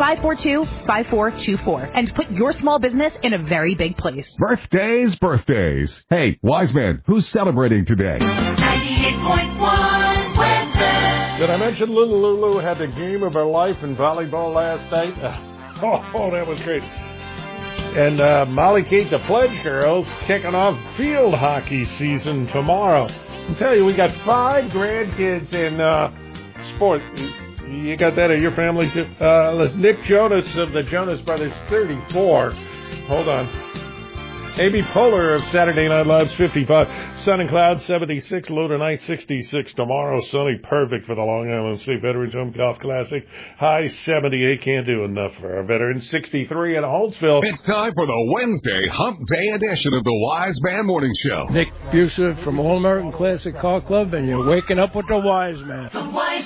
542-5424 and put your small business in a very big place. Birthdays. Hey, wise man, who's celebrating today? 98.1 Wednesday. Did I mention little Lulu had the game of her life in volleyball last night? Oh, that was great. And Molly Kate, the Pledge Girls, kicking off field hockey season tomorrow. I tell you, we got 5 grandkids in sport. You got that at your family too? Nick Jonas of the Jonas Brothers, 34. Hold on. Amy Poehler of Saturday Night Live's 55. Sun and clouds, 76. Low tonight, 66. Tomorrow, sunny, perfect for the Long Island State Veterans Home Golf Classic. High 78. Can't do enough for our veterans. 63 in Holtzville. It's time for the Wednesday Hump Day edition of the Wise Man Morning Show. Nick Buser from All American Classic Car Club, and you're waking up with the Wise Man. The Wise